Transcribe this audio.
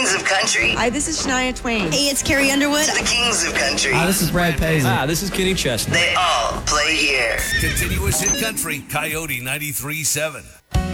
queens of country. Hi, this is Shania Twain. Hey, it's Carrie Underwood. To the kings of country. Hi, this is Brad Paisley. Hi, this is Kenny Chesney. They all play here. Continuous hit country, Coyote 93.7.